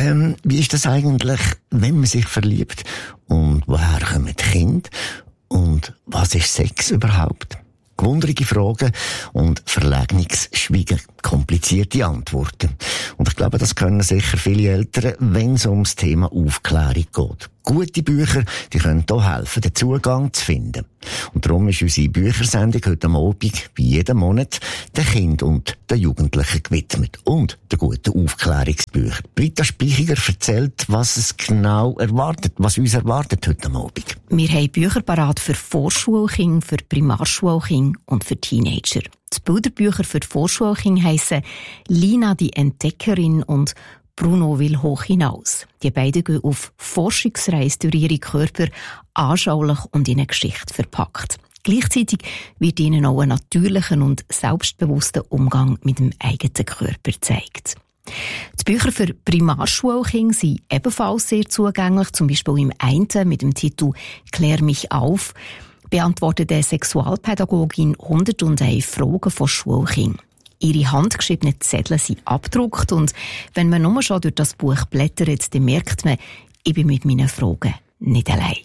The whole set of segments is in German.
Wie ist das eigentlich, wenn man sich verliebt? Und woher kommen die Kinder? Und was ist Sex überhaupt? Gewundrige Fragen und verlegenes Schweigen, komplizierte Antworten. Und ich glaube, das können sicher viele Eltern, wenn es ums Thema Aufklärung geht. Gute Bücher, die können hier helfen, den Zugang zu finden. Und darum ist unsere Büchersendung heute Abend, wie jeden Monat, den Kindern und den Jugendlichen gewidmet. Und den guten Aufklärungsbüchern. Britta Spichiger erzählt, was es genau erwartet, was uns erwartet heute Abend. Wir haben Bücher parat für Vorschulkinder, für Primarschulkinder und für Teenager. Die Bilderbücher für die Vorschulkinder heissen «Lina, die Entdeckerin» und «Bruno will hoch hinaus». Die beiden gehen auf Forschungsreise durch ihre Körper, anschaulich und in eine Geschichte verpackt. Gleichzeitig wird ihnen auch ein natürlicher und selbstbewusster Umgang mit dem eigenen Körper gezeigt. Die Bücher für Primarschulkinder sind ebenfalls sehr zugänglich, zum Beispiel im einen mit dem Titel «Klär mich auf» beantwortet eine Sexualpädagogin 101 Fragen von Schulkindern. Ihre handgeschriebenen Zettel sind abgedruckt und wenn man nur schon durch das Buch blättert, dann merkt man, ich bin mit meinen Fragen nicht allein.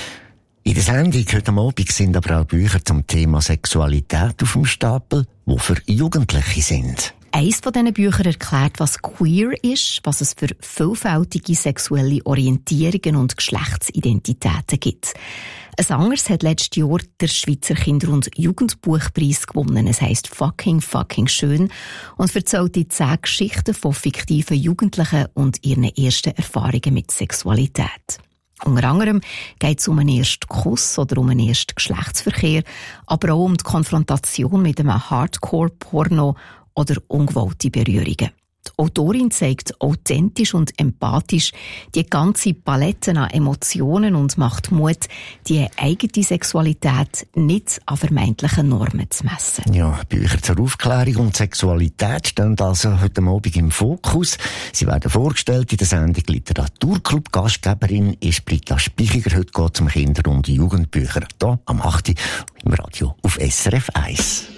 In der Sendung heute Abend sind aber auch Bücher zum Thema Sexualität auf dem Stapel, die für Jugendliche sind. Eines von diesen Büchern erklärt, was queer ist, was es für vielfältige sexuelle Orientierungen und Geschlechtsidentitäten gibt. Ein anderes hat letztes Jahr der Schweizer Kinder- und Jugendbuchpreis gewonnen. Es heisst «Fucking schön» und erzählt die 10 Geschichten von fiktiven Jugendlichen und ihren ersten Erfahrungen mit Sexualität. Unter anderem geht es um einen ersten Kuss oder um einen ersten Geschlechtsverkehr, aber auch um die Konfrontation mit einem Hardcore-Porno oder ungewollte Berührungen. Die Autorin zeigt authentisch und empathisch die ganze Palette an Emotionen und macht Mut, die eigene Sexualität nicht an vermeintlichen Normen zu messen. Ja, Bücher zur Aufklärung und Sexualität stehen also heute Abend im Fokus. Sie werden vorgestellt in der Sendung Literaturclub. Gastgeberin ist Britta Spichiger. Heute geht es um Kinder- und Jugendbücher. Hier am 8. im Radio auf SRF 1.